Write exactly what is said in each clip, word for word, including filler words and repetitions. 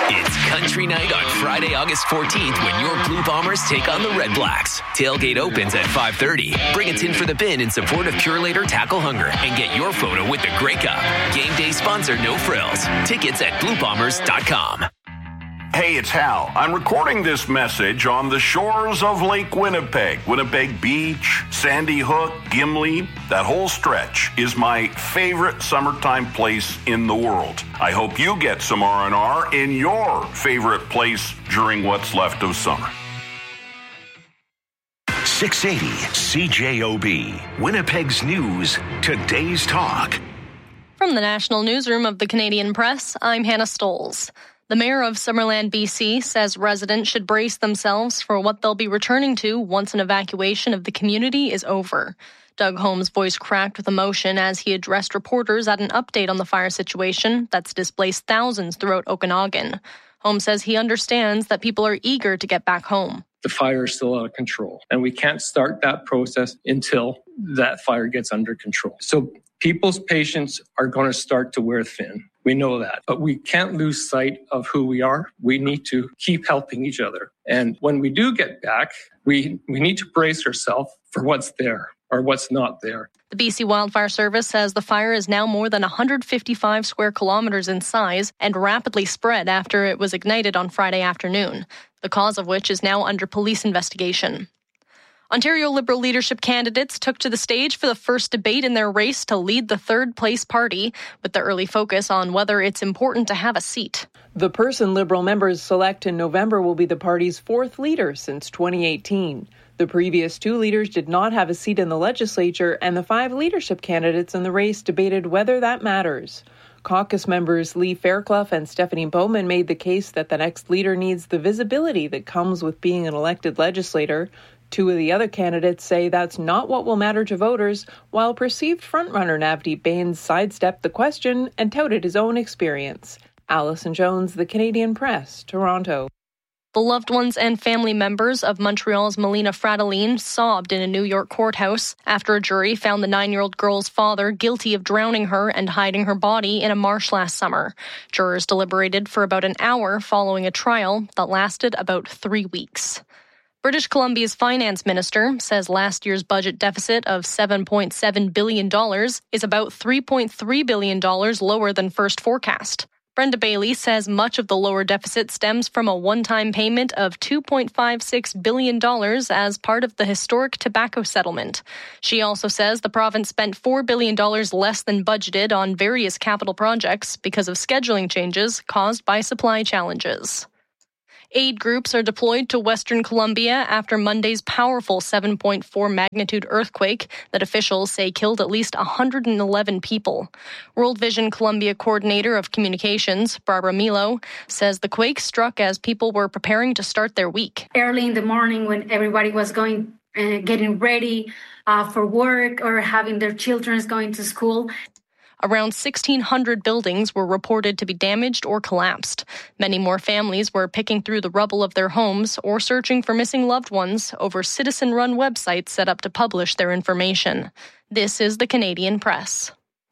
It's Country Night on Friday, August fourteenth when your Blue Bombers take on the Red Blacks. Tailgate opens at five thirty. Bring a tin for the bin in support of Purelator Tackle Hunger and get your photo with the Grey Cup. Game day sponsor No Frills. Tickets at blue bombers dot com. Hey, it's Hal. I'm recording this message on the shores of Lake Winnipeg. Winnipeg Beach, Sandy Hook, Gimli, that whole stretch is my favorite summertime place in the world. I hope you get some R and R in your favorite place during what's left of summer. six eighty C J O B, Winnipeg's News, Today's Talk. From the National Newsroom of the Canadian Press, I'm Hannah Stoles. The mayor of Summerland, B C, says residents should brace themselves for what they'll be returning to once an evacuation of the community is over. Doug Holmes' voice cracked with emotion as he addressed reporters at an update on the fire situation that's displaced thousands throughout Okanagan. Holmes says he understands that people are eager to get back home. The fire is still out of control, and we can't start that process until that fire gets under control. So people's patience are going to start to wear thin. We know that, but we can't lose sight of who we are. We need to keep helping each other. And when we do get back, we, we need to brace ourselves for what's there or what's not there. The B C Wildfire Service says the fire is now more than one hundred fifty-five square kilometers in size and rapidly spread after it was ignited on Friday afternoon, the cause of which is now under police investigation. Ontario Liberal leadership candidates took to the stage for the first debate in their race to lead the third-place party, with the early focus on whether it's important to have a seat. The person Liberal members select in November will be the party's fourth leader since twenty eighteen. The previous two leaders did not have a seat in the legislature, and the five leadership candidates in the race debated whether that matters. Caucus members Lee Fairclough and Stephanie Bowman made the case that the next leader needs the visibility that comes with being an elected legislator. Two of the other candidates say that's not what will matter to voters, while perceived frontrunner Navdeep Bains sidestepped the question and touted his own experience. Alison Jones, The Canadian Press, Toronto. The loved ones and family members of Montreal's Melina Fratelline sobbed in a New York courthouse after a jury found the nine-year-old girl's father guilty of drowning her and hiding her body in a marsh last summer. Jurors deliberated for about an hour following a trial that lasted about three weeks. British Columbia's finance minister says last year's budget deficit of seven point seven billion dollars is about three point three billion dollars lower than first forecast. Brenda Bailey says much of the lower deficit stems from a one-time payment of two point five six billion dollars as part of the historic tobacco settlement. She also says the province spent four billion dollars less than budgeted on various capital projects because of scheduling changes caused by supply challenges. Aid groups are deployed to Western Colombia after Monday's powerful seven point four magnitude earthquake that officials say killed at least one hundred eleven people. World Vision Colombia Coordinator of Communications, Barbara Milo, says the quake struck as people were preparing to start their week. Early in the morning when everybody was going, uh, getting ready uh, for work or having their children going to school. Around sixteen hundred buildings were reported to be damaged or collapsed. Many more families were picking through the rubble of their homes or searching for missing loved ones over citizen-run websites set up to publish their information. This is the Canadian Press.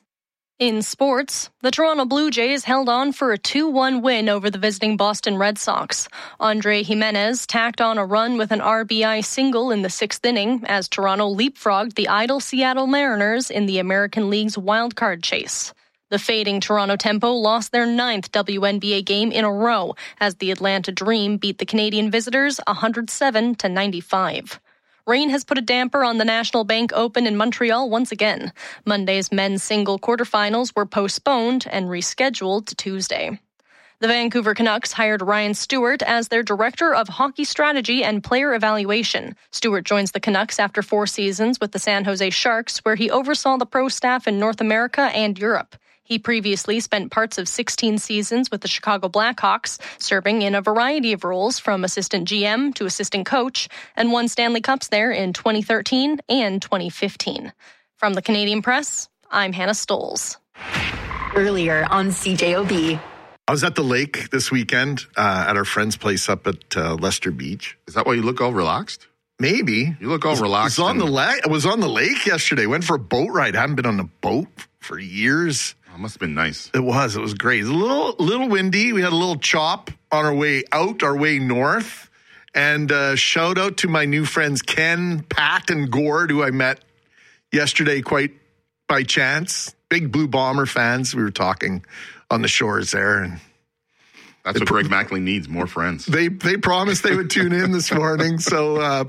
In sports, the Toronto Blue Jays held on for a two one win over the visiting Boston Red Sox. Andre Jimenez tacked on a run with an R B I single in the sixth inning as Toronto leapfrogged the idle Seattle Mariners in the American League's wild-card chase. The fading Toronto Tempo lost their ninth W N B A game in a row as the Atlanta Dream beat the Canadian visitors one hundred seven to ninety-five. Rain has put a damper on the National Bank Open in Montreal once again. Monday's men's single quarterfinals were postponed and rescheduled to Tuesday. The Vancouver Canucks hired Ryan Stewart as their Director of Hockey Strategy and Player Evaluation. Stewart joins the Canucks after four seasons with the San Jose Sharks, where he oversaw the pro staff in North America and Europe. He previously spent parts of sixteen seasons with the Chicago Blackhawks, serving in a variety of roles from assistant G M to assistant coach, and won Stanley Cups there in twenty thirteen and twenty fifteen. From the Canadian Press, I'm Hannah Stoles. Earlier on C J O B. I was at the lake this weekend uh, at our friend's place up at uh, Lester Beach. Is that why you look all relaxed? Maybe. You look all relaxed. I was on the la- I was on the lake yesterday. Went for a boat ride. Haven't been on a boat for years. It must have been nice. It was. It was great. It was a little, little windy. We had a little chop on our way out, our way north. And uh, shout out to my new friends Ken, Pat, and Gord, who I met yesterday quite by chance. Big Blue Bomber fans. We were talking on the shores there, and that's what Greg Mackley needs, more friends. They they promised they would tune in this morning. So, uh,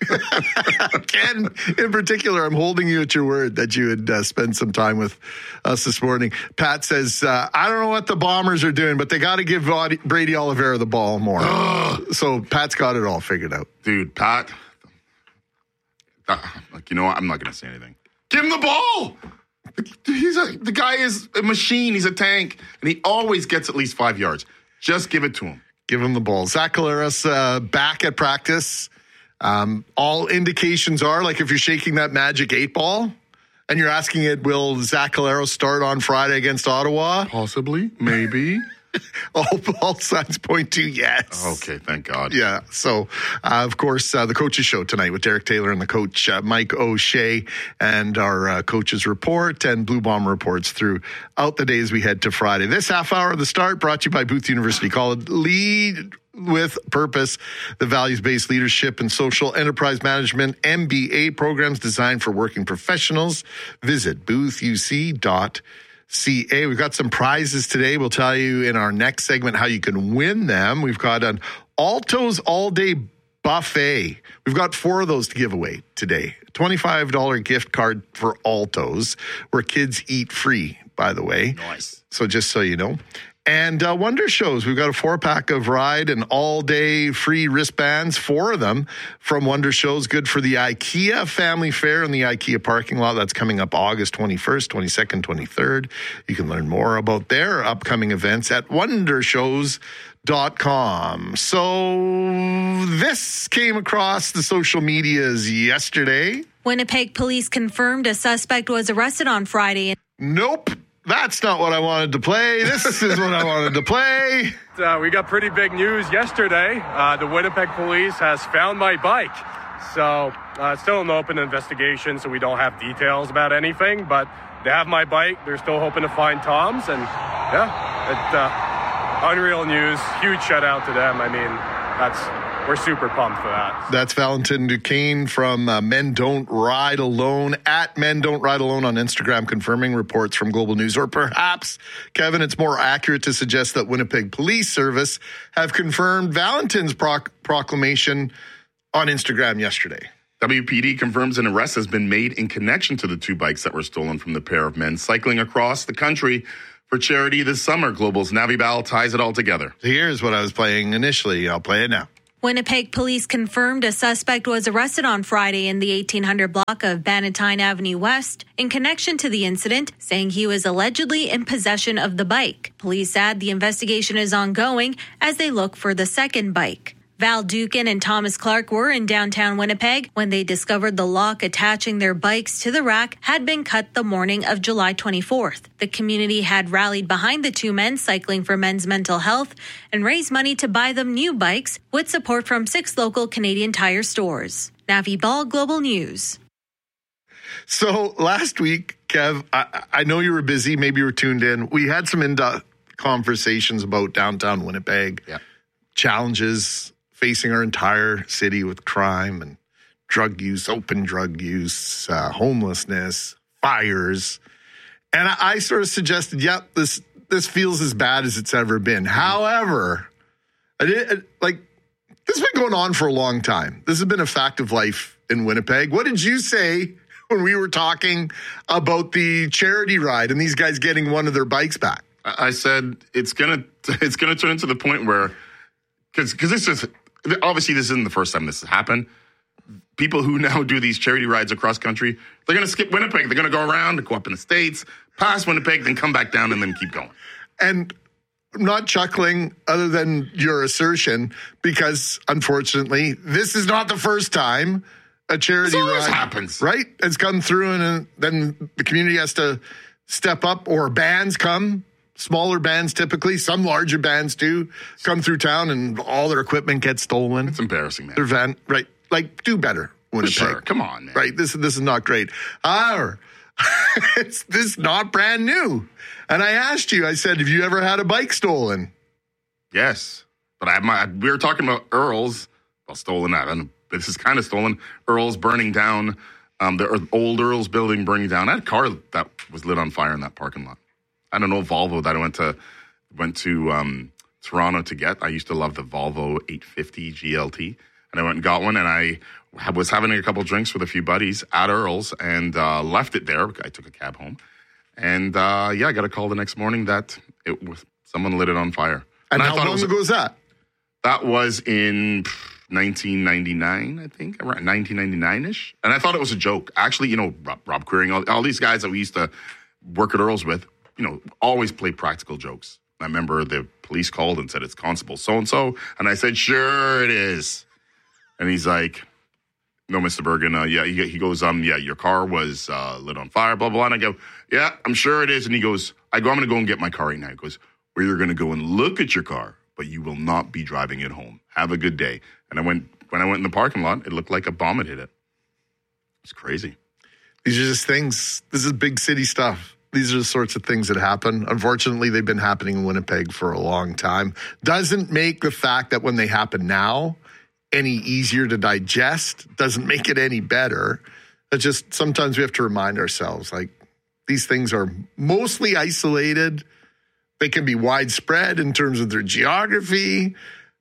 Ken, in particular, I'm holding you at your word that you would uh, spend some time with us this morning. Pat says, uh, I don't know what the Bombers are doing, but they got to give Brady Oliveira the ball more. So, Pat's got it all figured out. Dude, Pat, uh, like, you know what? I'm not going to say anything. Give him the ball. He's a, the guy is a machine. He's a tank, and he always gets at least five yards. Just give it to him. Give him the ball. Zach Collaros uh, back at practice. Um, all indications are, like if you're shaking that magic eight ball and you're asking it, will Zach Collaros start on Friday against Ottawa? Possibly. Maybe. all, all signs point to yes. Okay, thank God. Yeah. So, uh, of course, uh, the Coaches Show tonight with Derek Taylor and the coach, uh, Mike O'Shea, and our uh, Coaches Report and Blue Bomb reports throughout the day as we head to Friday. This half hour of the start brought to you by Booth University College. Lead with purpose, the values-based leadership and social enterprise management M B A programs designed for working professionals. Visit booth u c dot c a. C A. We've got some prizes today. We'll tell you in our next segment how you can win them. We've got an Alto's all-day buffet. We've got four of those to give away today. twenty-five dollars gift card for Alto's, where kids eat free, by the way. Nice. So just so you know. And uh, Wonder Shows, we've got a four-pack of Ride and all-day free wristbands, four of them from Wonder Shows, good for the IKEA Family Fair in the IKEA parking lot. That's coming up August twenty-first, twenty-second, twenty-third. You can learn more about their upcoming events at wonder shows dot com. So this came across the social medias yesterday. Winnipeg police confirmed a suspect was arrested on Friday. Nope. That's not what I wanted to play. This is what I wanted to play. Uh, we got pretty big news yesterday. Uh, the Winnipeg police has found my bike. So uh, it's still an open investigation, so we don't have details about anything. But they have my bike. They're still hoping to find Tom's. And, yeah, it, uh, unreal news. Huge shout out to them. I mean, that's... We're super pumped for that. That's Valentin Duquesne from uh, Men Don't Ride Alone, at Men Don't Ride Alone on Instagram, confirming reports from Global News. Or perhaps, Kevin, it's more accurate to suggest that Winnipeg Police Service have confirmed Valentin's proc- proclamation on Instagram yesterday. W P D confirms an arrest has been made in connection to the two bikes that were stolen from the pair of men cycling across the country for charity this summer. Global's Navi Bal ties it all together. Here's what I was playing initially. I'll play it now. Winnipeg police confirmed a suspect was arrested on Friday in the eighteen hundred block of Bannatyne Avenue West in connection to the incident, saying he was allegedly in possession of the bike. Police said the investigation is ongoing as they look for the second bike. Val Dukin and Thomas Clark were in downtown Winnipeg when they discovered the lock attaching their bikes to the rack had been cut the morning of July twenty-fourth. The community had rallied behind the two men cycling for men's mental health and raised money to buy them new bikes with support from six local Canadian Tire stores. Navi Ball, Global News. So last week, Kev, I, I know you were busy. Maybe you were tuned in. We had some in-depth conversations about downtown Winnipeg, yeah. challenges facing our entire city with crime and drug use, open drug use, uh, homelessness, fires. And I, I sort of suggested, yep, this this feels as bad as it's ever been. Mm-hmm. However, I did, like, this has been going on for a long time. This has been a fact of life in Winnipeg. What did you say when we were talking about the charity ride and these guys getting one of their bikes back? I said it's gonna it's gonna turn into the point where, because because this is obviously this isn't the first time this has happened. People who now do these charity rides across country, they're gonna skip Winnipeg. They're gonna go around, go up in the States, pass Winnipeg, then come back down and then keep going. And I'm not chuckling other than your assertion, because unfortunately, this is not the first time a charity this always ride happens. Right? It's come through, and then the community has to step up, or bands come. Smaller bands typically, some larger bands too, come through town and all their equipment gets stolen. It's embarrassing, man. Their van, right? Like, do better, Winnipeg. Sure, come on, man. Right? This this is not great. However, it's this is not brand new. And I asked you, I said, have you ever had a bike stolen? Yes. But I, my, we were talking about Earl's, well, stolen that, and this is kind of stolen. Earl's burning down, um, the old Earl's building burning down. I had a car that was lit on fire in that parking lot. I don't know, Volvo that I went to went to um, Toronto to get. I used to love the Volvo eight fifty G L T, and I went and got one, and I was having a couple drinks with a few buddies at Earl's and uh, left it there. I took a cab home. And, uh, yeah, I got a call the next morning that it was someone lit it on fire. And, and how I thought long it was, ago was that? That was in nineteen ninety-nine, I think, around nineteen ninety-nine-ish. And I thought it was a joke. Actually, you know, Rob, Rob Queering, all, all these guys that we used to work at Earl's with, you know, always play practical jokes. I remember the police called and said, it's Constable so-and-so. And I said, sure it is. And he's like, no, Mister Bergen, uh, yeah, he, he goes, um, yeah, your car was uh, lit on fire, blah, blah, blah. And I go, yeah, I'm sure it is. And he goes, I go, I'm going to go and get my car right now. He goes, well, you're going to go and look at your car, but you will not be driving it home. Have a good day. And I went, when I went in the parking lot, it looked like a bomb had hit it. It's crazy. These are just things. This is big city stuff. These are the sorts of things that happen. Unfortunately, they've been happening in Winnipeg for a long time. Doesn't make the fact that when they happen now any easier to digest, doesn't make it any better. It's just sometimes we have to remind ourselves, like, these things are mostly isolated. They can be widespread in terms of their geography.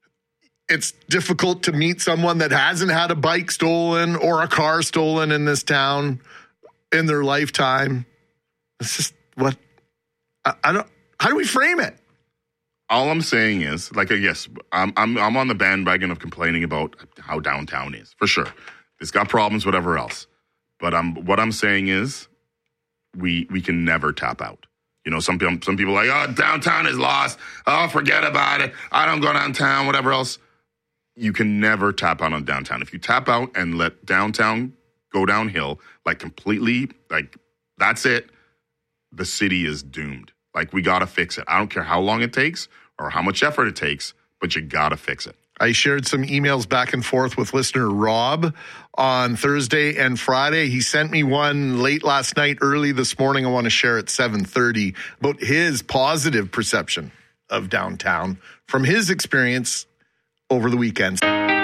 It's difficult to meet someone that hasn't had a bike stolen or a car stolen in this town in their lifetime. It's just what I, I don't. How do we frame it? All I'm saying is, like, yes, I'm I'm I'm on the bandwagon of complaining about how downtown is, for sure. It's got problems, whatever else. But I'm what I'm saying is, we we can never tap out. You know, some people some people are like, oh, downtown is lost. Oh, forget about it. I don't go downtown, whatever else. You can never tap out on downtown. If you tap out and let downtown go downhill, like completely, like that's it, the city is doomed. Like, we got to fix it. I don't care how long it takes or how much effort it takes, but you got to fix it. I shared some emails back and forth with listener Rob on Thursday and Friday. He sent me one late last night, early this morning. I want to share at seven thirty about his positive perception of downtown from his experience over the weekend.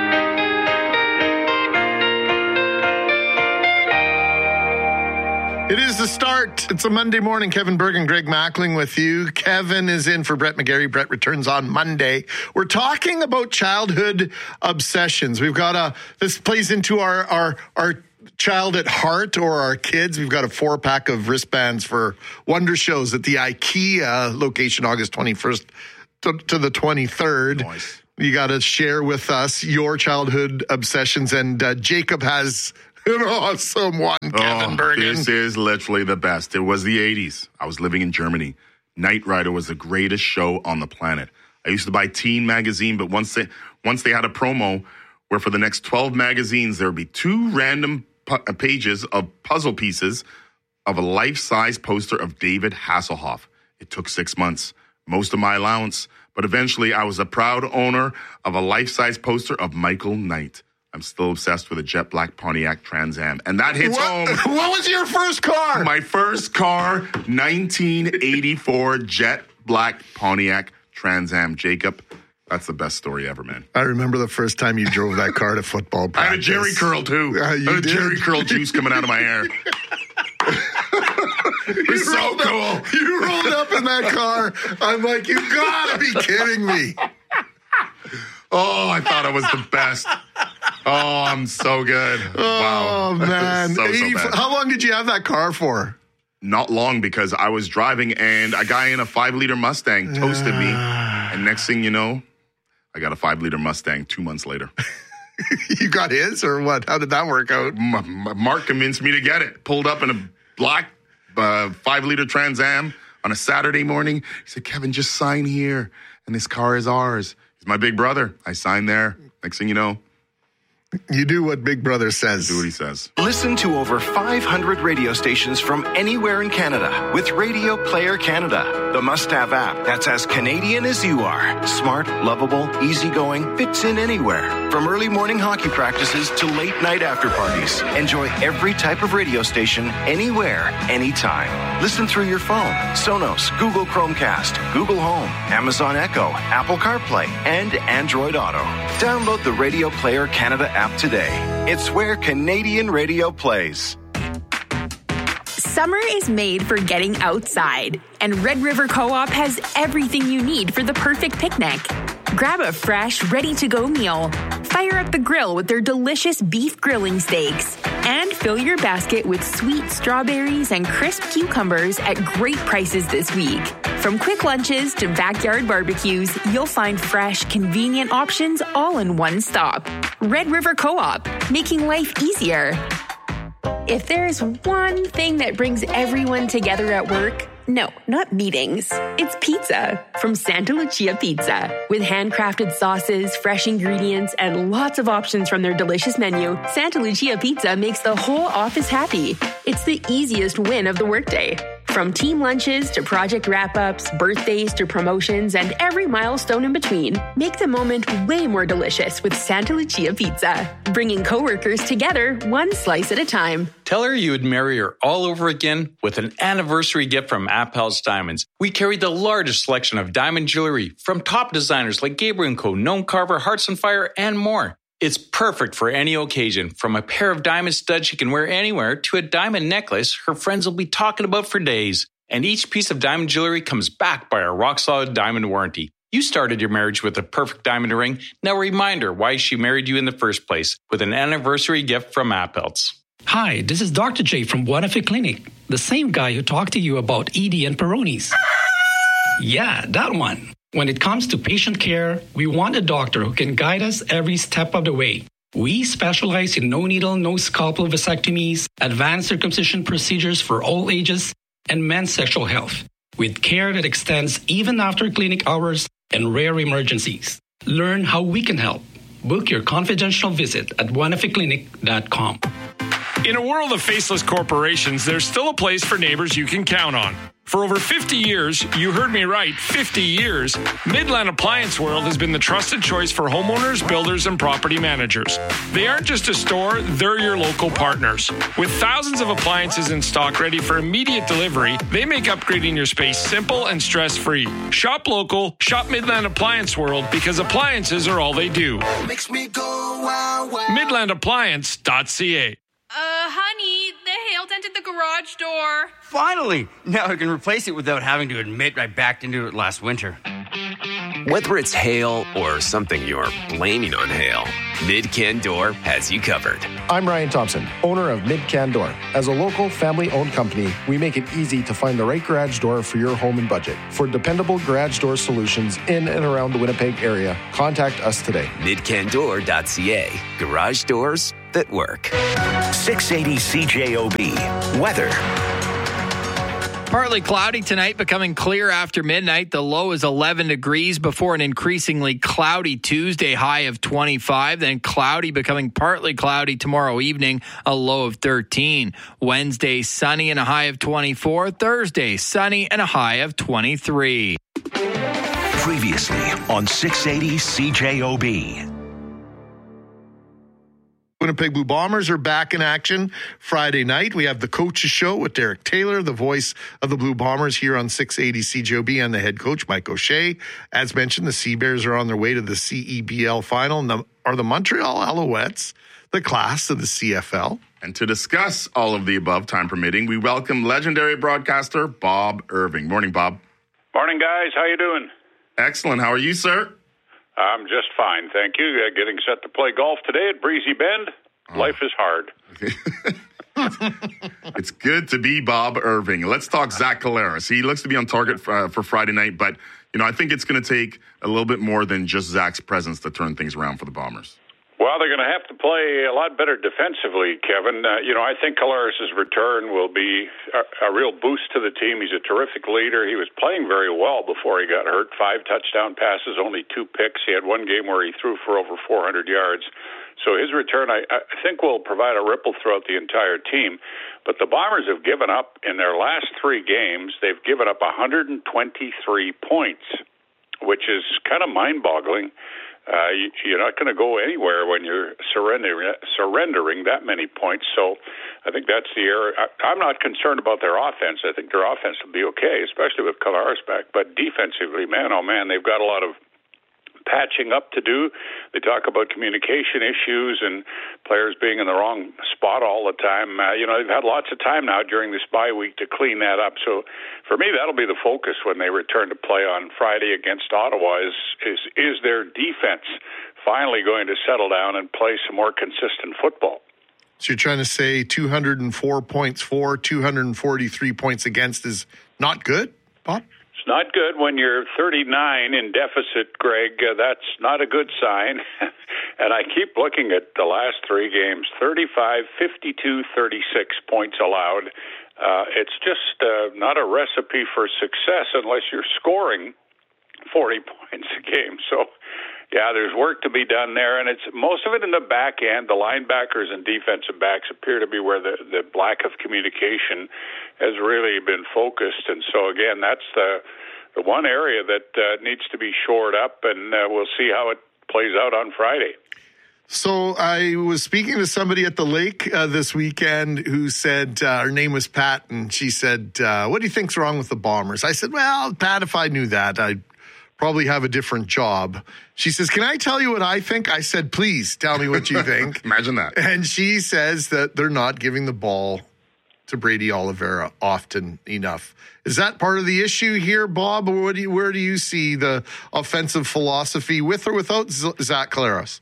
It is the start. It's a Monday morning. Kevin Bergen, Greg Mackling with you. Kevin is in for Brett McGarry. Brett returns on Monday. We're talking about childhood obsessions. We've got a, this plays into our, our, our child at heart or our kids. We've got a four pack of wristbands for Wonder Shows at the IKEA location, August twenty-first to, to the twenty-third. Nice. You got to share with us your childhood obsessions. And uh, Jacob has an awesome one, Kevin oh, Bergen. This is literally the best. It was the eighties. I was living in Germany. Knight Rider was the greatest show on the planet. I used to buy Teen magazine, but once they once they had a promo where for the next twelve magazines, there would be two random pu- pages of puzzle pieces of a life-size poster of David Hasselhoff. It took six months, most of my allowance, but eventually I was a proud owner of a life-size poster of Michael Knight. I'm still obsessed with a jet black Pontiac Trans Am. And that hits what, home. What was your first car? My first car, nineteen eighty-four jet black Pontiac Trans Am. Jacob, that's the best story ever, man. I remember the first time you drove that car to football practice. I had a Jerry curl, too. Uh, I had a did. Jerry curl juice coming out of my hair. It was so cool. Up, you rolled up in that car. I'm like, you gotta be kidding me. Oh, I thought I was the best. Oh, I'm so good. Oh, wow. man. so, so bad. How long did you have that car for? Not long, because I was driving and a guy in a five-liter Mustang toasted me. And next thing you know, I got a five-liter Mustang two months later. You got his or what? How did that work out? Mark convinced me to get it. Pulled up in a black uh, five-liter Trans Am on a Saturday morning. He said, Kevin, just sign here, and this car is ours. He's my big brother. I signed there. Next thing you know, You do what Big Brother says. Do what he says. Listen to over five hundred radio stations from anywhere in Canada with Radio Player Canada, the must-have app that's as Canadian as you are. Smart, lovable, easygoing, fits in anywhere. From early morning hockey practices to late night after parties. Enjoy every type of radio station, anywhere, anytime. Listen through your phone, Sonos, Google Chromecast, Google Home, Amazon Echo, Apple CarPlay, and Android Auto. Download the Radio Player Canada app today. It's where Canadian radio plays. Summer is made for getting outside, and Red River Co-op has everything you need for the perfect picnic. Grab a fresh, ready-to-go meal, fire up the grill with their delicious beef grilling steaks, and fill your basket with sweet strawberries and crisp cucumbers at great prices this week. From quick lunches to backyard barbecues, you'll find fresh, convenient options all in one stop. Red River Co-op, making life easier. If there's one thing that brings everyone together at work, no, not meetings. It's pizza from Santa Lucia Pizza. With handcrafted sauces, fresh ingredients, and lots of options from their delicious menu, Santa Lucia Pizza makes the whole office happy. It's the easiest win of the workday. From team lunches to project wrap-ups, birthdays to promotions, and every milestone in between, make the moment way more delicious with Santa Lucia Pizza. Bringing coworkers together one slice at a time. Tell her you would marry her all over again with an anniversary gift from Appel's Diamonds. We carry the largest selection of diamond jewelry from top designers like Gabriel and Co, Gnome Carver, Hearts on Fire, and more. It's perfect for any occasion, from a pair of diamond studs she can wear anywhere to a diamond necklace her friends will be talking about for days. And each piece of diamond jewelry comes backed by our rock-solid diamond warranty. You started your marriage with a perfect diamond ring. Now remind her why she married you in the first place with an anniversary gift from Appel's. Hi, this is Doctor J from Buenafe Clinic, the same guy who talked to you about E D and Peyronie's. Yeah, that one. When it comes to patient care, we want a doctor who can guide us every step of the way. We specialize in no-needle, no-scalpel vasectomies, advanced circumcision procedures for all ages, and men's sexual health, with care that extends even after clinic hours and rare emergencies. Learn how we can help. Book your confidential visit at buenafe clinic dot com. In a world of faceless corporations, there's still a place for neighbors you can count on. For over fifty years, you heard me right, fifty years, Midland Appliance World has been the trusted choice for homeowners, builders, and property managers. They aren't just a store, they're your local partners. With thousands of appliances in stock ready for immediate delivery, they make upgrading your space simple and stress-free. Shop local, shop Midland Appliance World, because appliances are all they do. Makes me go wow, wow. midland appliance dot c a. Uh, honey, the hail dented the garage door. Finally! Now I can replace it without having to admit I backed into it last winter. Whether it's hail or something you're blaming on hail, Mid-Can Door has you covered. I'm Ryan Thompson, owner of Mid-Can Door. As a local, family-owned company, we make it easy to find the right garage door for your home and budget. For dependable garage door solutions in and around the Winnipeg area, contact us today. mid can door dot c a. Garage doors that work. six eighty C J O B. Weather. Partly cloudy tonight, becoming clear after midnight. The low is eleven degrees before an increasingly cloudy Tuesday high of twenty-five. Then cloudy, becoming partly cloudy tomorrow evening, a low of thirteen. Wednesday, sunny and a high of twenty-four. Thursday, sunny and a high of twenty-three. Previously on six eighty C J O B. Winnipeg Blue Bombers are back in action Friday night. We have the Coaches Show with Derek Taylor, the voice of the Blue Bombers, here on six eighty C J O B, and the head coach, Mike O'Shea. As mentioned, the Sea Bears are on their way to the C E B L final. And the, are the Montreal Alouettes the class of the C F L? And to discuss all of the above, time permitting, we welcome legendary broadcaster Bob Irving. Morning, Bob. Morning, guys. How you doing? Excellent. How are you, sir? I'm just fine, thank you. Uh, getting set to play golf today at Breezy Bend. Oh. Life is hard. It's good to be Bob Irving. Let's talk Zach Collaros. He looks to be on target for, uh, for Friday night, but you know I think it's going to take a little bit more than just Zach's presence to turn things around for the Bombers. Well, they're going to have to play a lot better defensively, Kevin. Uh, you know, I think Collaros' return will be a, a real boost to the team. He's a terrific leader. He was playing very well before he got hurt. Five touchdown passes, only two picks. He had one game where he threw for over four hundred yards. So his return, I, I think, will provide a ripple throughout the entire team. But the Bombers have given up, in their last three games, they've given up one hundred twenty-three points, which is kind of mind-boggling. Uh, you, you're not going to go anywhere when you're surrendering, surrendering that many points. So I think that's the error. I, I'm not concerned about their offense. I think their offense will be okay, especially with Collaros back. But defensively, man, oh, man, they've got a lot of patching up to do. They talk about communication issues and players being in the wrong spot all the time. Uh, you know, they've had lots of time now during this bye week to clean that up. So for me, that'll be the focus when they return to play on Friday against Ottawa is, is, is their defense finally going to settle down and play some more consistent football. So you're trying to say two hundred four points for, two hundred forty-three points against is not good, Bob? Not good when you're thirty-nine in deficit, Greg. Uh, that's not a good sign. And I keep looking at the last three games, thirty-five, fifty-two, thirty-six points allowed. Uh, it's just uh, not a recipe for success unless you're scoring forty points a game. So, yeah, there's work to be done there, and it's most of it in the back end. The linebackers and defensive backs appear to be where the, the lack of communication has really been focused. And so, again, that's the, the one area that uh, needs to be shored up, and uh, we'll see how it plays out on Friday. So I was speaking to somebody at the lake uh, this weekend who said, uh, her name was Pat, and she said, uh, what do you think's wrong with the Bombers? I said, well, Pat, if I knew that, I'd probably have a different job. She says, can I tell you what I think? I said, please tell me what you think. Imagine that. And she says that they're not giving the ball to Brady Oliveira often enough. Is that part of the issue here, Bob? Or what do you, where do you see the offensive philosophy with or without Zach Collaros?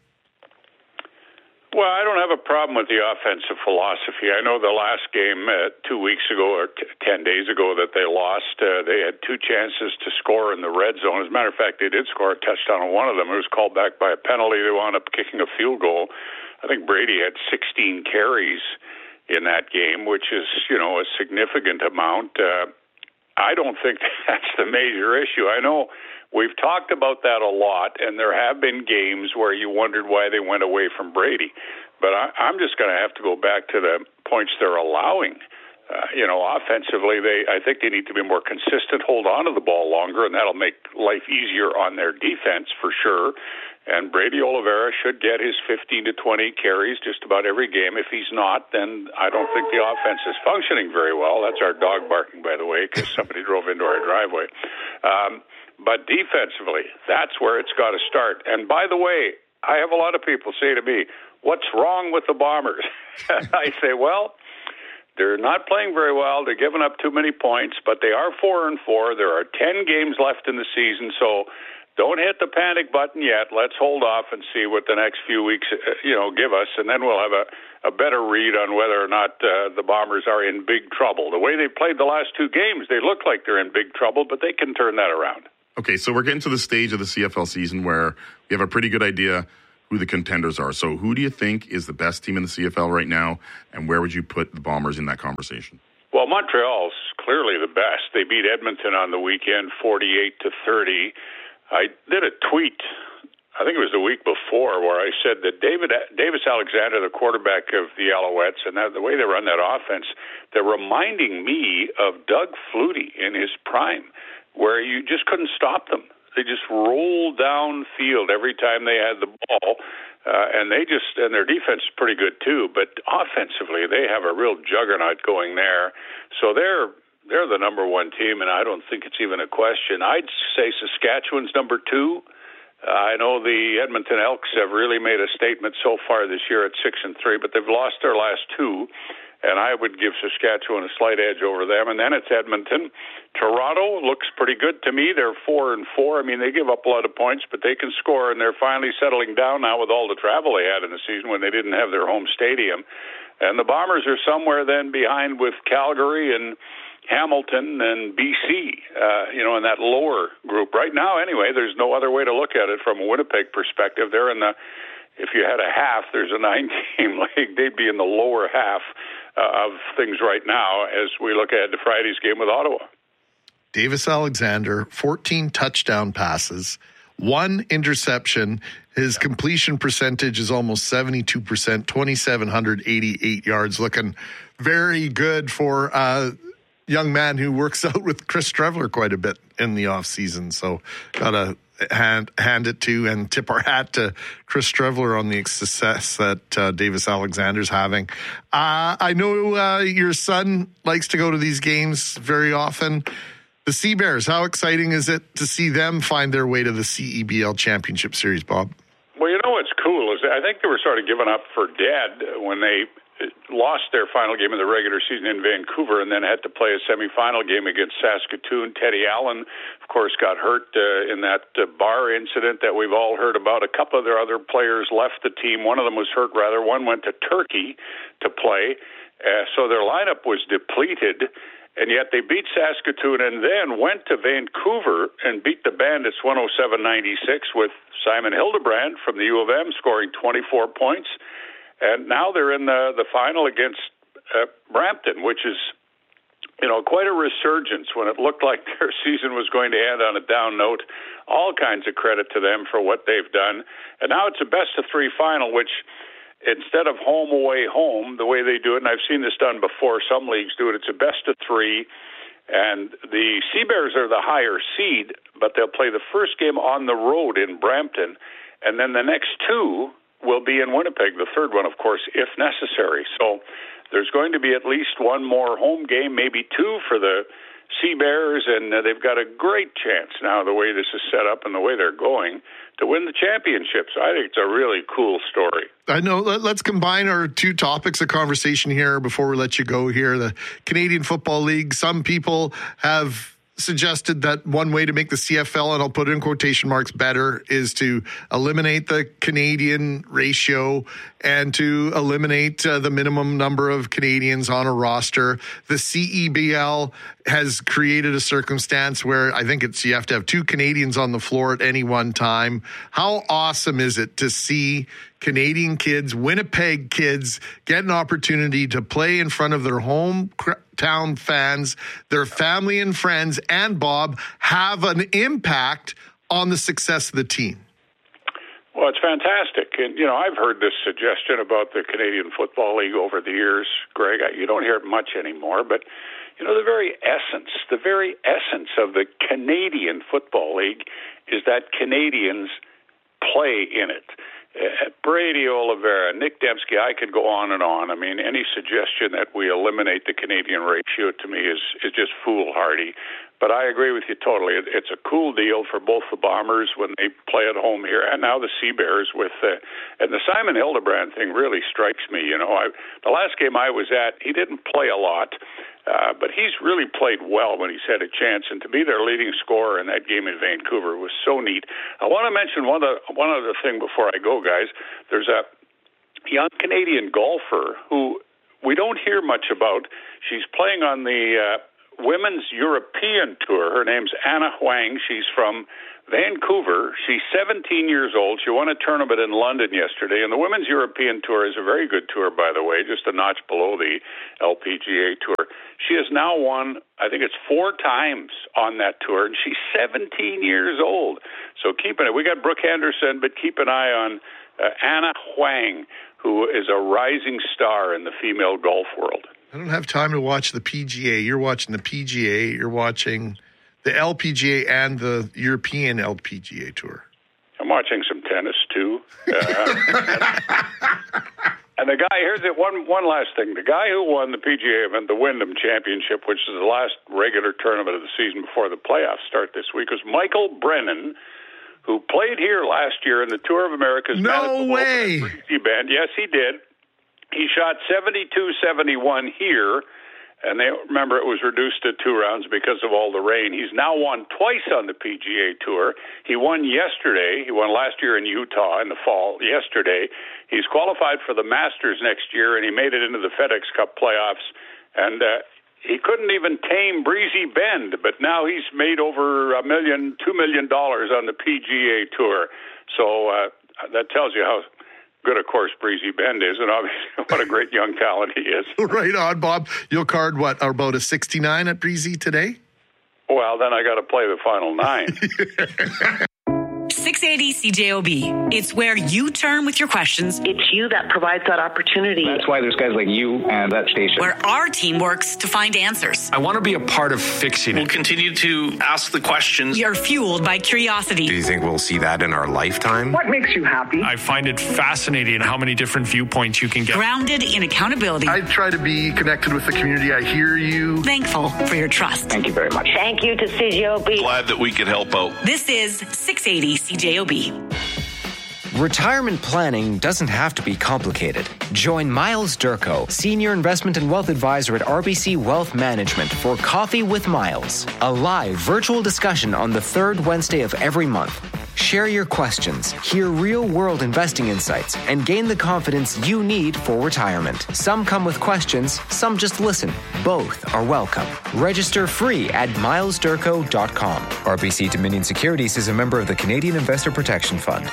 Well, I don't have a problem with the offensive philosophy. I know the last game uh, two weeks ago or t- ten days ago that they lost, uh, they had two chances to score in the red zone. As a matter of fact, they did score a touchdown on one of them. It was called back by a penalty. They wound up kicking a field goal. I think Brady had sixteen carries in that game, which is, you know, a significant amount. Uh, I don't think that's the major issue. I know we've talked about that a lot, and there have been games where you wondered why they went away from Brady. But I, I'm just going to have to go back to the points they're allowing. Uh, you know, offensively, they I think they need to be more consistent, hold on to the ball longer, and that'll make life easier on their defense for sure. And Brady Oliveira should get his fifteen to twenty carries just about every game. If he's not, then I don't think the offense is functioning very well. That's our dog barking, by the way, because somebody drove into our driveway. Um, but defensively, that's where it's got to start. And by the way, I have a lot of people say to me, what's wrong with the Bombers? I say, well, they're not playing very well. They're giving up too many points, but they are four and four. There are ten games left in the season, so don't hit the panic button yet. Let's hold off and see what the next few weeks, you know, give us, and then we'll have a, a better read on whether or not uh, the Bombers are in big trouble. The way they played the last two games, they look like they're in big trouble, but they can turn that around. Okay, so we're getting to the stage of the C F L season where we have a pretty good idea who the contenders are. So who do you think is the best team in the C F L right now, and where would you put the Bombers in that conversation? Well, Montreal's clearly the best. They beat Edmonton on the weekend, forty-eight to thirty. I did a tweet, I think it was the week before, where I said that David Davis Alexander, the quarterback of the Alouettes, and that, the way they run that offense, they're reminding me of Doug Flutie in his prime, where you just couldn't stop them. They just rolled down field every time they had the ball, uh, and they just and their defense is pretty good too. But offensively, they have a real juggernaut going there. So they're they're the number one team, and I don't think it's even a question. I'd say Saskatchewan's number two. Uh, I know the Edmonton Elks have really made a statement so far this year at six and three, but they've lost their last two. And I would give Saskatchewan a slight edge over them. And then it's Edmonton. Toronto looks pretty good to me. They're four and four. I mean, they give up a lot of points, but they can score, and they're finally settling down now with all the travel they had in the season when they didn't have their home stadium. And the Bombers are somewhere then behind with Calgary and Hamilton and B C, uh, you know, in that lower group. Right now, anyway, there's no other way to look at it from a Winnipeg perspective. They're in the if you had a half, there's a nine-game league, they'd be in the lower half uh, of things right now as we look ahead to Friday's game with Ottawa. Davis Alexander, fourteen touchdown passes, one interception. His completion percentage is almost seventy-two percent, two thousand seven hundred eighty-eight yards. Looking very good for a young man who works out with Chris Streveler quite a bit in the offseason. So got to hand, hand it to and tip our hat to Chris Streveler on the success that uh, Davis Alexander's having. Uh, I know uh, your son likes to go to these games very often. The Sea Bears, how exciting is it to see them find their way to the C E B L Championship Series, Bob? Well, you know what's cool is I think they were sort of giving up for dead when they lost their final game of the regular season in Vancouver and then had to play a semifinal game against Saskatoon. Teddy Allen, of course, got hurt uh, in that uh, bar incident that we've all heard about. A couple of their other players left the team. One of them was hurt, rather. One went to Turkey to play. Uh, so their lineup was depleted. And yet they beat Saskatoon and then went to Vancouver and beat the Bandits one oh seven ninety-six with Simon Hildebrand from the U of M scoring twenty-four points. And now they're in the, the final against uh, Brampton, which is, you know, quite a resurgence when it looked like their season was going to end on a down note. All kinds of credit to them for what they've done. And now it's a best-of-three final, which instead of home, away, home, the way they do it, and I've seen this done before, some leagues do it, it's a best of three, and the Sea Bears are the higher seed, but they'll play the first game on the road in Brampton, and then the next two will be in Winnipeg, the third one, of course, if necessary. So there's going to be at least one more home game, maybe two for the Sea Bears, and uh, they've got a great chance now, the way this is set up and the way they're going, to win the championship. So I think it's a really cool story. I know. Let's combine our two topics of conversation here before we let you go here. The Canadian Football League. Some people have suggested that one way to make the C F L, and I'll put it in quotation marks, better, is to eliminate the Canadian ratio and to eliminate uh, the minimum number of Canadians on a roster. The C E B L has created a circumstance where I think it's you have to have two Canadians on the floor at any one time. How awesome is it to see Canadian kids, Winnipeg kids, get an opportunity to play in front of their hometown fans, their family and friends, and Bob, have an impact on the success of the team? Well, it's fantastic. And, you know, I've heard this suggestion about the Canadian Football League over the years, Greg. You don't hear it much anymore, but, you know, the very essence, the very essence of the Canadian Football League is that Canadians play in it. Uh, Brady Oliveira, Nick Dembski, I could go on and on. I mean, any suggestion that we eliminate the Canadian ratio to me is, is just foolhardy. But I agree with you totally. It, it's a cool deal for both the Bombers when they play at home here, and now the Sea Bears with uh, and the Simon Hildebrand thing really strikes me. You know, I, the last game I was at, he didn't play a lot. Uh, but he's really played well when he's had a chance, and to be their leading scorer in that game in Vancouver was so neat. I want to mention one other, one other thing before I go, guys. There's a young Canadian golfer who we don't hear much about. She's playing on the uh, Women's European Tour. Her name's Anna Huang. She's from Vancouver. She's seventeen years old. She won a tournament in London yesterday, and the Women's European Tour is a very good tour, by the way, just a notch below the L P G A Tour. She has now won, I think it's four times on that tour, and she's seventeen years old. So keep it. We got Brooke Henderson, but keep an eye on uh, Anna Huang, who is a rising star in the female golf world. I don't have time to watch the P G A. You're watching the P G A. You're watching the L P G A and the European L P G A Tour. I'm watching some tennis, too. Uh, and, and the guy, here's it, one, one last thing. The guy who won the P G A event, the Wyndham Championship, which is the last regular tournament of the season before the playoffs start this week, was Michael Brennan, who played here last year in the Tour of America's No way. Band. Yes, he did. He shot seventy-two seventy-one here, and they remember it was reduced to two rounds because of all the rain. He's now won twice on the P G A Tour. He won yesterday. He won last year in Utah in the fall, yesterday. He's qualified for the Masters next year, and he made it into the FedEx Cup playoffs. And uh, he couldn't even tame Breezy Bend, but now he's made over a million, two million dollars on the P G A Tour. So uh, that tells you how good, of course, Breezy Bend is, and obviously what a great young talent he is. Right on, Bob. You'll card, what, about a sixty-nine at Breezy today? Well, then I got to play the final nine. six eighty C J O B. It's where you turn with your questions. It's you that provides that opportunity. That's why there's guys like you and that station. Where our team works to find answers. I want to be a part of fixing it. We'll continue to ask the questions. You're fueled by curiosity. Do you think we'll see that in our lifetime? What makes you happy? I find it fascinating how many different viewpoints you can get. Grounded in accountability. I try to be connected with the community. I hear you. Thankful for your trust. Thank you very much. Thank you to C J O B. Glad that we could help out. This is six eighty C J O B. Retirement planning doesn't have to be complicated. Join Miles Durko, Senior Investment and Wealth Advisor at R B C Wealth Management for Coffee with Miles, a live virtual discussion on the third Wednesday of every month. Share your questions, hear real-world investing insights, and gain the confidence you need for retirement. Some come with questions, some just listen. Both are welcome. Register free at miles durko dot com. R B C Dominion Securities is a member of the Canadian Investor Protection Fund.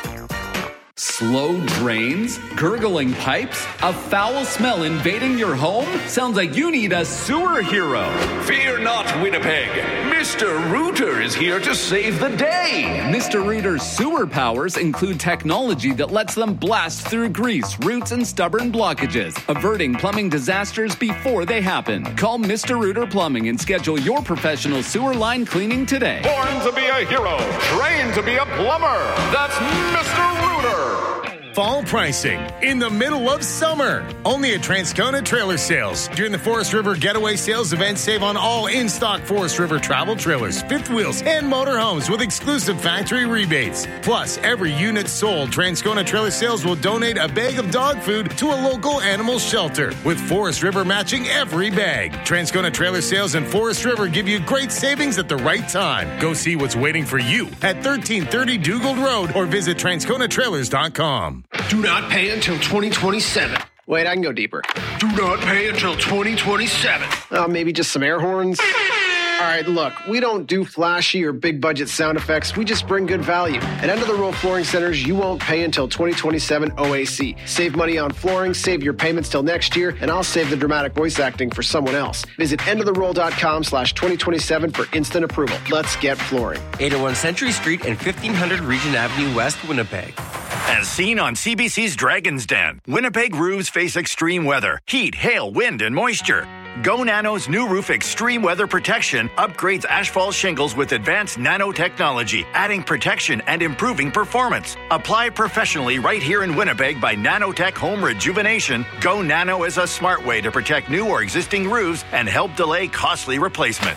Slow drains? Gurgling pipes? A foul smell invading your home? Sounds like you need a sewer hero. Fear not, Winnipeg. Mister Rooter is here to save the day. Mister Rooter's sewer powers include technology that lets them blast through grease, roots, and stubborn blockages, averting plumbing disasters before they happen. Call Mister Rooter Plumbing and schedule your professional sewer line cleaning today. Born to be a hero, trained to be a plumber. That's Mister Rooter. Fall pricing in the middle of summer. Only at Transcona Trailer Sales. During the Forest River Getaway Sales event, save on all in-stock Forest River travel trailers, fifth wheels, and motorhomes with exclusive factory rebates. Plus, every unit sold, Transcona Trailer Sales will donate a bag of dog food to a local animal shelter, with Forest River matching every bag. Transcona Trailer Sales and Forest River give you great savings at the right time. Go see what's waiting for you at thirteen thirty Dugald Road or visit transcona trailers dot com. Do not pay until twenty twenty-seven. Wait, I can go deeper. Do not pay until twenty twenty-seven. Uh, maybe just some air horns. All right, look, we don't do flashy or big budget sound effects. We just bring good value. At End of the Row Flooring Centers, you won't pay until twenty twenty-seven O A C. Save money on flooring, save your payments till next year, and I'll save the dramatic voice acting for someone else. Visit end of the roll dot com slash twenty twenty-seven for instant approval. Let's get flooring. eight oh one Century Street and fifteen hundred Regent Avenue West, Winnipeg. As seen on C B C's Dragon's Den, Winnipeg roofs face extreme weather, heat, hail, wind, and moisture. Go Nano's new roof extreme weather protection upgrades asphalt shingles with advanced nanotechnology, adding protection and improving performance. Apply professionally right here in Winnipeg by Nanotech Home Rejuvenation. Go Nano is a smart way to protect new or existing roofs and help delay costly replacement.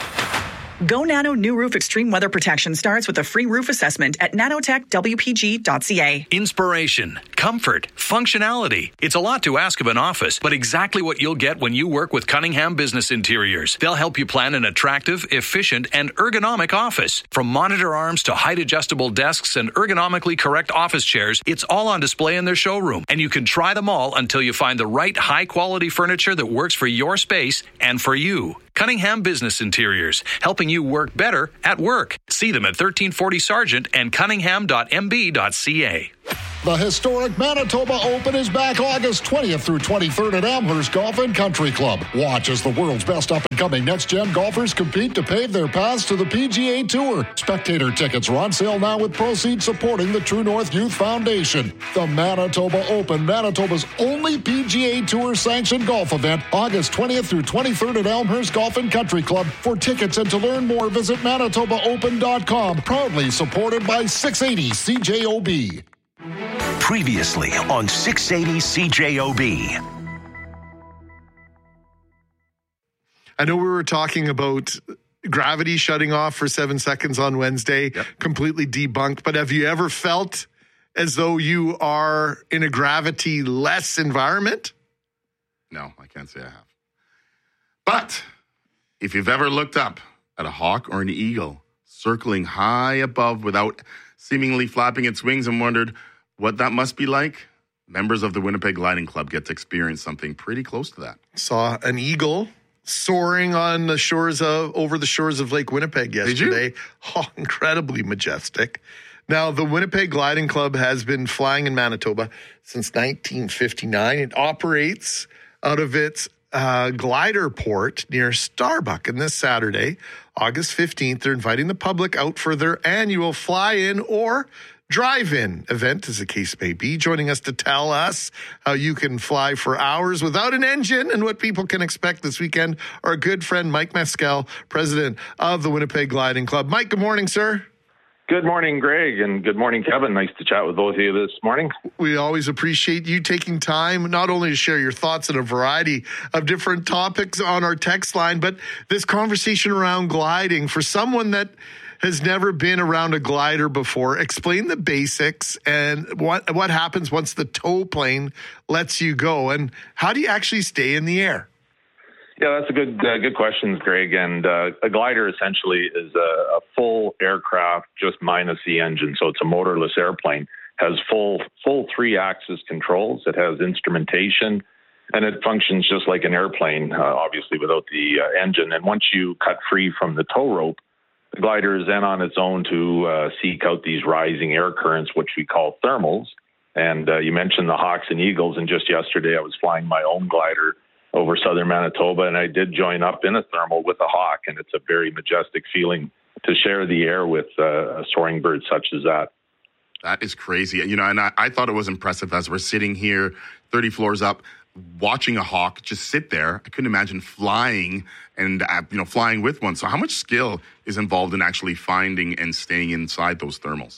Go Nano New Roof Extreme Weather Protection starts with a free roof assessment at nanotech w p g dot c a. Inspiration, comfort, functionality. It's a lot to ask of an office, but exactly what you'll get when you work with Cunningham Business Interiors. They'll help you plan an attractive, efficient, and ergonomic office. From monitor arms to height-adjustable desks and ergonomically correct office chairs, it's all on display in their showroom. And you can try them all until you find the right high-quality furniture that works for your space and for you. Cunningham Business Interiors, helping you work better at work. See them at thirteen forty Sargent and cunningham dot m b dot c a. The historic Manitoba Open is back August twentieth through twenty-third at Amherst Golf and Country Club. Watch as the world's best up-and-coming next-gen golfers compete to pave their paths to the P G A Tour. Spectator tickets are on sale now with proceeds supporting the True North Youth Foundation. The Manitoba Open, Manitoba's only P G A Tour sanctioned golf event, August twentieth through twenty-third at Elmhurst Golf and Country Club. For tickets and to learn more, visit manitoba open dot com. Proudly supported by six eighty C J O B. Previously on six eighty C J O B. I know we were talking about gravity shutting off for seven seconds on Wednesday, yep. Completely debunked. But have you ever felt as though you are in a gravity-less environment? No, I can't say I have. But if you've ever looked up at a hawk or an eagle circling high above without seemingly flapping its wings and wondered what that must be like, members of the Winnipeg Gliding Club get to experience something pretty close to that. Saw an eagle soaring on the shores of over the shores of Lake Winnipeg yesterday. Oh, incredibly majestic. Now, the Winnipeg Gliding Club has been flying in Manitoba since nineteen fifty-nine. It operates out of its uh, glider port near Starbuck. And this Saturday, August fifteenth, they're inviting the public out for their annual fly-in or drive-in event, as the case may be. Joining us to tell us how you can fly for hours without an engine and what people can expect this weekend, our good friend Mike Mescal, president of the Winnipeg Gliding Club. Mike, good morning, sir. Good morning, Greg, and good morning, Kevin. Nice to chat with both of you this morning. We always appreciate you taking time, not only to share your thoughts on a variety of different topics on our text line, but this conversation around gliding. For someone that has never been around a glider before, explain the basics and what what happens once the tow plane lets you go, and how do you actually stay in the air? Yeah, that's a good uh, good question, Greg. And uh, a glider essentially is a, a full aircraft, just minus the engine. So it's a motorless airplane. Has full full three-axis controls. It has instrumentation, and it functions just like an airplane, uh, obviously without the uh, engine. And once you cut free from the tow rope, the glider is then on its own to uh, seek out these rising air currents, which we call thermals. And uh, you mentioned the Hawks and Eagles, and just yesterday I was flying my own glider over southern Manitoba, and I did join up in a thermal with a Hawk, and it's a very majestic feeling to share the air with uh, a soaring bird such as that. That is crazy. You know, and I, I thought it was impressive as we're sitting here thirty floors up, watching a Hawk just sit there. I couldn't imagine flying and, uh, you know, flying with one. So how much skill is involved in actually finding and staying inside those thermals?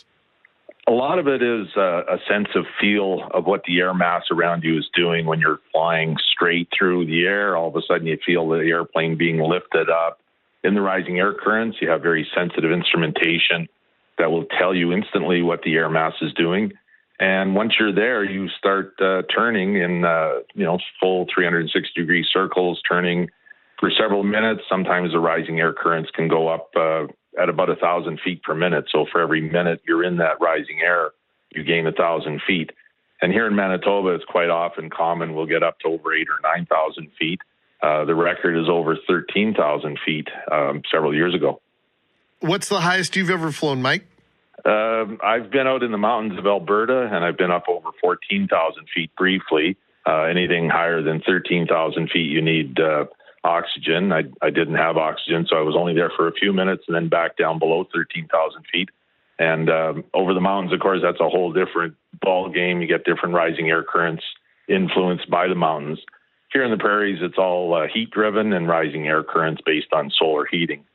A lot of it is uh, a sense of feel of what the air mass around you is doing when you're flying straight through the air. All of a sudden you feel the airplane being lifted up in the rising air currents. You have very sensitive instrumentation that will tell you instantly what the air mass is doing. And once you're there, you start uh, turning in, uh, you know, full three hundred sixty degree circles, turning for several minutes. Sometimes the rising air currents can go up uh, at about a thousand feet per minute. So for every minute you're in that rising air, you gain a thousand feet. And here in Manitoba, it's quite often common. We'll get up to over eight or nine thousand feet. Uh, the record is over thirteen thousand feet um, several years ago. What's the highest you've ever flown, Mike? Um, I've been out in the mountains of Alberta, and I've been up over fourteen thousand feet briefly. Uh, anything higher than thirteen thousand feet, you need uh, oxygen. I, I didn't have oxygen, so I was only there for a few minutes and then back down below thirteen thousand feet. And um, over the mountains, of course, that's a whole different ball game. You get different rising air currents influenced by the mountains. Here in the prairies, it's all uh, heat-driven and rising air currents based on solar heating.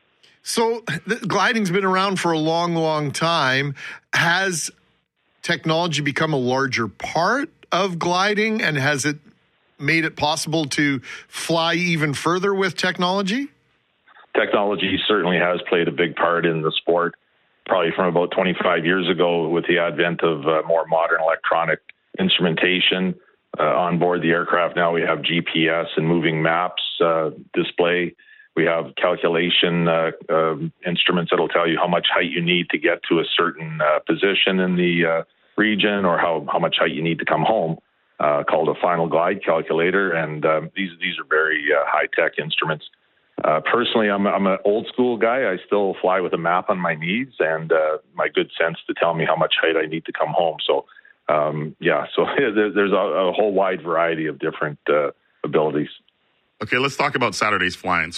So the gliding's been around for a long, long time. Has technology become a larger part of gliding, and has it made it possible to fly even further with technology? Technology certainly has played a big part in the sport, probably from about twenty-five years ago with the advent of uh, more modern electronic instrumentation uh, on board the aircraft. Now we have G P S and moving maps uh, display. We have calculation uh, uh, instruments that will tell you how much height you need to get to a certain uh, position in the uh, region, or how, how much height you need to come home, uh, called a final glide calculator. And uh, these these are very uh, high-tech instruments. Uh, personally, I'm, I'm an old-school guy. I still fly with a map on my knees and uh, my good sense to tell me how much height I need to come home. So, um, yeah, so there's a, a whole wide variety of different uh, abilities. Okay, let's talk about Saturday's flying.